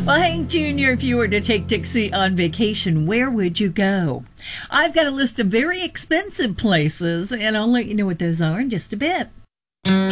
Well, Hank Jr., if you were to take Dixie on vacation, where would you go? I've got a list of very expensive places, and I'll let you know what those are in just a bit.